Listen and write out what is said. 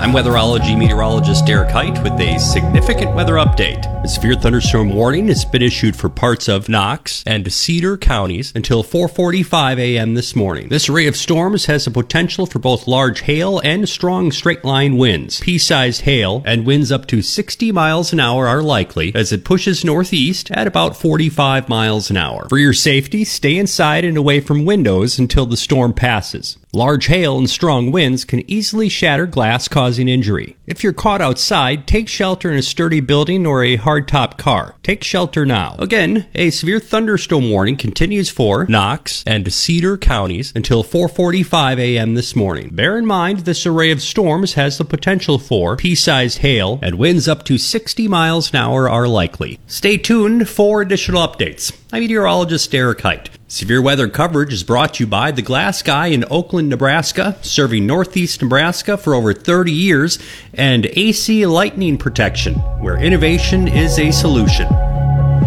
I'm weatherology meteorologist Derek Height with a significant weather update. A severe thunderstorm warning has been issued for parts of Knox and Cedar counties until 4:45 a.m. this morning. This array of storms has the potential for both large hail and strong straight-line winds. Pea-sized hail and winds up to 60 miles an hour are likely as it pushes northeast at about 45 miles an hour. For your safety, stay inside and away from windows until the storm passes. Large hail and strong winds can easily shatter glass, causing injury. If you're caught outside, take shelter in a sturdy building or a hardtop car. Take shelter now. Again, a severe thunderstorm warning continues for Knox and Cedar counties until 4:45 a.m. this morning. Bear in mind, this array of storms has the potential for pea-sized hail, and winds up to 60 miles an hour are likely. Stay tuned for additional updates. I'm meteorologist Derek Height. Severe weather coverage is brought to you by The Glass Guy in Oakland, Nebraska, serving northeast Nebraska for over 30 years, and AC Lightning Protection, where innovation is a solution.